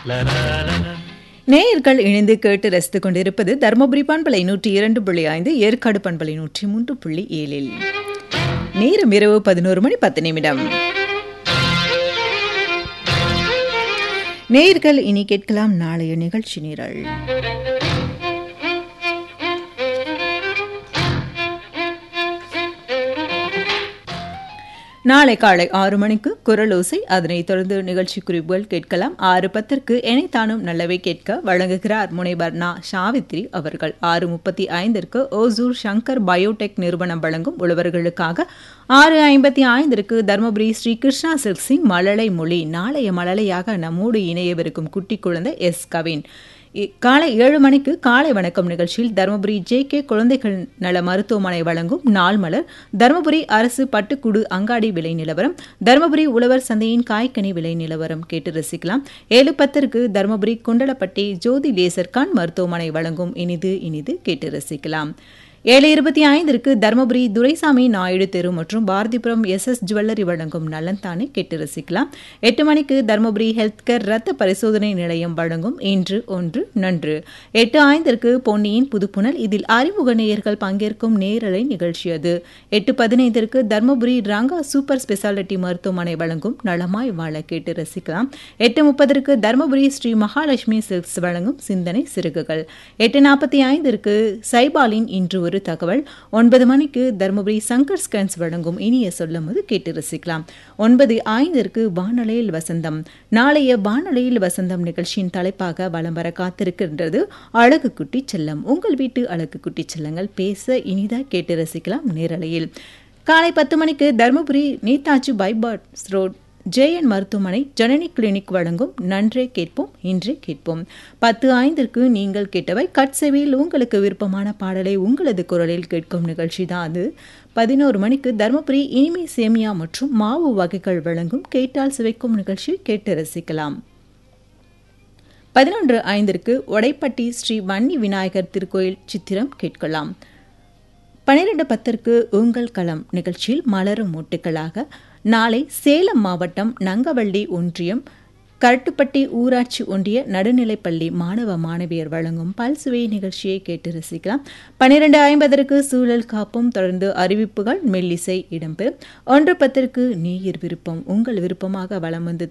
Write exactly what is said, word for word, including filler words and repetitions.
நேயர்கள் இணைந்து கேட்டு ரசித்துக் கொண்டிருப்பது தருமபுரி பண்பலை நூற்றி இரண்டு புள்ளி ஐந்து ஏற்காடு பண்பலை நூற்றி மூன்று புள்ளி ஏழில் நேரம் இரவு பதினோரு மணி பத்து நிமிடம். நேயர்கள் இனி கேட்கலாம் நாளைய நிகழ்ச்சி நிரல். நாளை காலை ஆறு மணிக்கு குரலோசை, அதனைத் தொடர்ந்து நிகழ்ச்சி குறிப்புகள் கேட்கலாம். ஆறு பத்திற்கு எனைத்தானும் நல்லவை கேட்க வழங்குகிறார் முனைவர் நா சாவித்ரி அவர்கள். ஆறு முப்பத்தி ஐந்திற்கு ஓசூர் சங்கர் பயோடெக் நிறுவனம் வழங்கும் உழவர்களுக்காக. ஆறு ஐம்பத்தி ஐந்திற்கு தருமபுரி ஸ்ரீ கிருஷ்ணா சில்க்ஸின் மழலை மொழி. நாளைய மழலையாக நம்மோடு இணையவிருக்கும் குட்டி குழந்தை எஸ் கவின். காலை ஏழு மணிக்கு காலை வணக்கம் நிகழ்ச்சியில் தருமபுரி ஜே கே குழந்தைகள் நல மருத்துவமனை வழங்கும் நாள் மலர், தருமபுரி அரசு பட்டுக்குடு அங்காடி விலை நிலவரம், தருமபுரி உழவர் சந்தையின் காய்கனி விலை நிலவரம் கேட்டு ரசிக்கலாம். ஏழு பத்திற்கு தருமபுரி குண்டலப்பட்டி ஜோதி லேசர் கண் மருத்துவமனை வழங்கும் இனிது இனிது கேட்டு ரசிக்கலாம். ஏழு இருபத்தி ஐந்திற்கு தருமபுரி துரைசாமி நாயுடு தெரு மற்றும் பாரதிபுரம் எஸ் எஸ் ஜுவல்லரி வழங்கும் நலன்தானே கேட்டு ரசிக்கலாம். எட்டு மணிக்கு தருமபுரி ஹெல்த் கேர் ரத்த பரிசோதனை நிலையம் வழங்கும் இன்று ஒன்று நன்று. எட்டு ஐந்திற்கு பொன்னியின் புதுப்புணல், இதில் அறிமுக நேயர்கள் பங்கேற்கும் நேரலை நிகழ்ச்சி அது. எட்டு பதினைந்திற்கு தருமபுரி ரங்கா சூப்பர் ஸ்பெஷாலிட்டி மருத்துவமனை வழங்கும் நலமாய் வாழ கேட்டு ரசிக்கலாம். எட்டு முப்பதற்கு தருமபுரி ஸ்ரீ மகாலட்சுமி சில்க்ஸ் வழங்கும் சிந்தனை சிறுகுகள். எட்டு நாற்பத்தி ஐந்திற்கு சைபாலின் இன்று ஒரு தகவல். ஒன்பது மணிக்கு தருமபுரி சங்கர் ஸ்கேன்ஸ் வழங்கும் இனிய சொல்லும்போது கேட்டு ரசிக்கலாம். ஒன்பது ஐந்திற்கு வானொலியில் வசந்தம். நாளைய வானொலியில் வசந்தம் நிகழ்ச்சியின் தலைப்பாக வலம் வர காத்திருக்கின்றது அழகு குட்டி செல்லம். உங்கள் வீட்டு அழகு குட்டி செல்லங்கள் பேச இனிதா கேட்டு ரசிக்கலாம் நேரலையில். காலை பத்து மணிக்கு Dharmapuri Netaji bypass road J N மருத்துவமனை ஜனனி கிளினிக் வழங்கும் நன்றே கேட்போம் இன்றே கேட்போம். பத்து ஐந்திற்கு நீங்கள் கேட்டவை கட்செவியில் உங்களுக்கு விருப்பமான பாடலை உங்களது குரலில் கேட்கும் நிகழ்ச்சி தான் அது. பதினோரு மணிக்கு தருமபுரி இனிமை சேமியா மற்றும் மாவு வகைகள் வழங்கும் கேட்டால் சுவைக்கும் நிகழ்ச்சி கேட்டு ரசிக்கலாம். பதினொன்று ஐந்திற்கு ஒடைப்பட்டி ஸ்ரீ வன்னி விநாயகர் திருக்கோயில் சித்திரம் கேட்கலாம். பனிரெண்டு பத்திற்கு உங்கள் களம் நிகழ்ச்சியில் மலரும் மூட்டுகளாக நாளை சேலம் மாவட்டம் நங்கவள்ளி ஒன்றியம் கரட்டுப்பட்டி ஊராட்சி ஒன்றிய நடுநிலைப்பள்ளி மாணவ மாணவியர் வழங்கும் பல்சுவை நிகழ்ச்சியை கேட்டு ரசிக்கலாம். பனிரெண்டு ஐம்பதற்கு சூழல் காப்பும், தொடர்ந்து அறிவிப்புகள் மெல்லிசை இடம்பெறும். ஒன்று பத்திற்கு நேயர் விருப்பம், உங்கள் விருப்பமாக வலம் வந்து